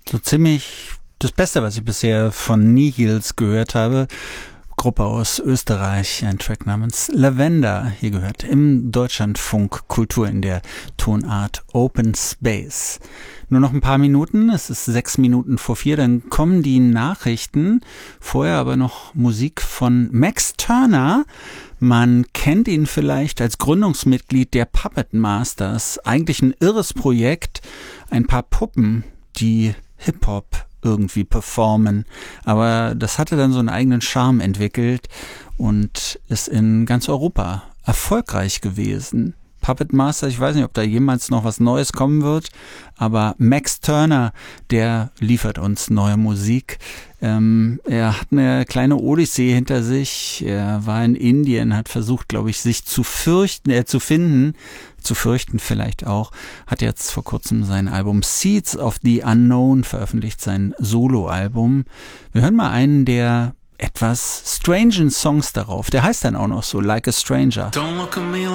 so ziemlich das Beste, was ich bisher von Nihils gehört habe. Gruppe aus Österreich, ein Track namens Lavender, hier gehört im Deutschlandfunk Kultur in der Tonart Open Space. Nur noch ein paar Minuten, es ist 6 Minuten vor 4, dann kommen die Nachrichten. Vorher aber noch Musik von Max Turner. Man kennt ihn vielleicht als Gründungsmitglied der Puppet Masters. Eigentlich ein irres Projekt, ein paar Puppen, die Hip-Hop irgendwie performen. Aber das hatte dann so einen eigenen Charme entwickelt und ist in ganz Europa erfolgreich gewesen. Puppet Master, ich weiß nicht, ob da jemals noch was Neues kommen wird, aber Max Turner, der liefert uns neue Musik. Er hat eine kleine Odyssee hinter sich. Er war in Indien, hat versucht, glaube ich, sich zu finden, vielleicht auch, hat jetzt vor kurzem sein Album Seeds of the Unknown veröffentlicht, sein Soloalbum. Wir hören mal einen der etwas strangen Songs darauf. Der heißt dann auch noch so, Like a Stranger. Don't look at me